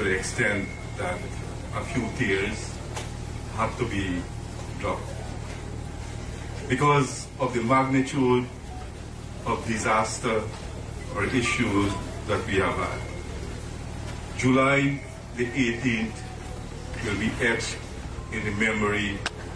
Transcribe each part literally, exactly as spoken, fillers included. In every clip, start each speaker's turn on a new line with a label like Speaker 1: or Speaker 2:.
Speaker 1: to the extent that a few tears had to be dropped because of the magnitude of disaster or issues that we have had. July the eighteenth will be etched in the memory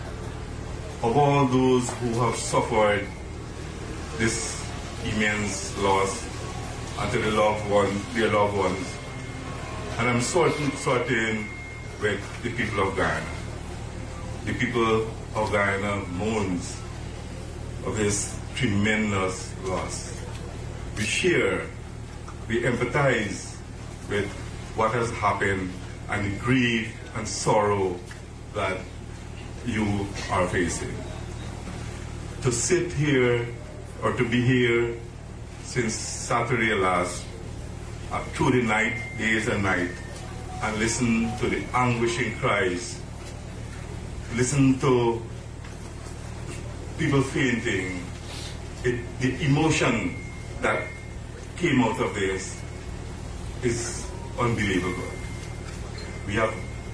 Speaker 1: of all those who have suffered this immense loss and to the loved ones, their loved ones. And I'm certain, certain with the people of Guyana. The people of Guyana mourns of this tremendous loss. We share, we empathize with what has happened and the grief and sorrow that you are facing. To sit here or to be here since Saturday last, uh, through the night, days and night, and listen to the anguishing cries, listen to people fainting, it, the emotion that came out of this is unbelievable. We have,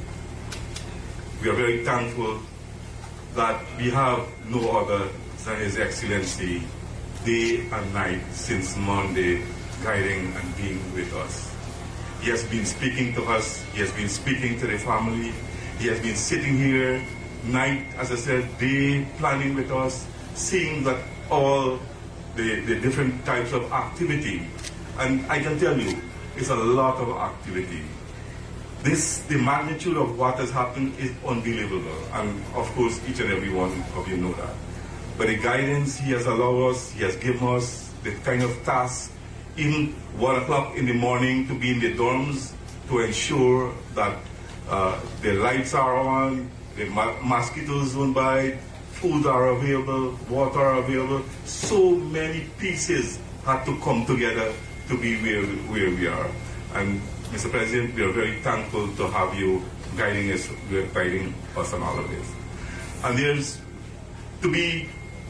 Speaker 1: we are very thankful that we have no other than His Excellency, day and night since Monday, guiding and being with us. He has been speaking to us, he has been speaking to the family, he has been sitting here night, as I said, day, planning with us, seeing that all the, the different types of activity. And I can tell you, it's a lot of activity. This, the magnitude of what has happened is unbelievable. And of course, each and every one of you know that. But the guidance He has allowed us, He has given us the kind of task, even one o'clock in the morning to be in the dorms to ensure that uh, the lights are on, the ma mosquitoes don't bite, food are available, water are available. So many pieces had to come together to be where, where we are. And Mister President, we are very thankful to have you guiding us, guiding us on all of this. And there's to be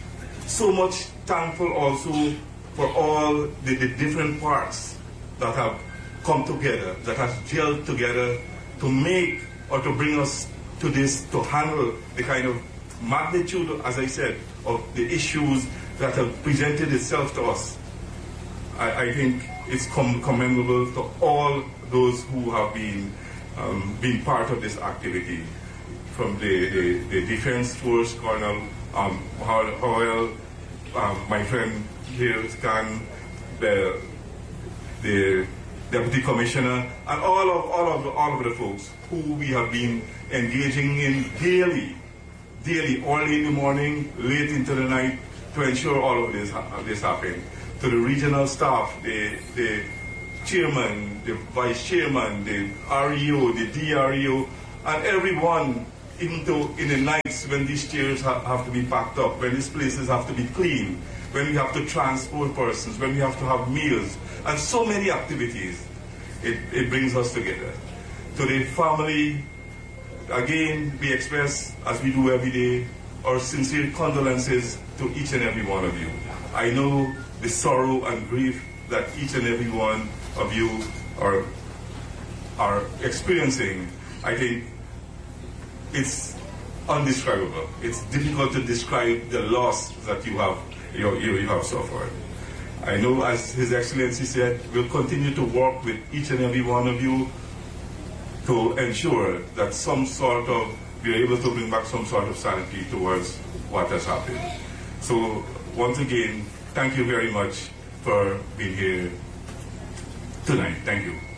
Speaker 1: so much thankful also for all the, the different parts that have come together, that have gelled together to make or to bring us to this, to handle the kind of magnitude, as I said, of the issues that have presented itself to us. I, I think it's com commendable to all those who have been um, been part of this activity, from the, the, the Defense Force, Colonel um, Howell, um, my friend here, Scan, the, the Deputy Commissioner, and all of, all, of the, all of the folks who we have been engaging in daily, daily, early in the morning, late into the night, to ensure all of this, this happen. To the regional staff, the, the chairman, the vice chairman, the R E O, the D R E O, and everyone, even though in the nights when these chairs have, have to be packed up, when these places have to be cleaned, when we have to transport persons, when we have to have meals, and so many activities, it, it brings us together. To the family, again, we express, as we do every day, our sincere condolences to each and every one of you. I know the sorrow and grief that each and every one of you are, are experiencing. I think it's undescribable. It's difficult to describe the loss that you have, you, you have suffered. I know, as His Excellency said, we'll continue to work with each and every one of you to ensure that some sort of, we're able to bring back some sort of sanity towards what has happened. So, once again, thank you very much for being here tonight. Thank you.